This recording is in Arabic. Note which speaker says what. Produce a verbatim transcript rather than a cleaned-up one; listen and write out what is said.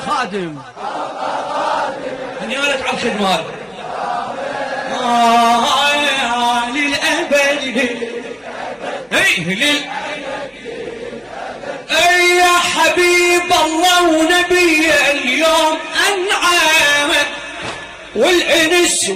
Speaker 1: خادم
Speaker 2: اني ولد على الخدمات آه للأبد اي لل اي يا حبيب الله ونبي اليوم انعامك والانس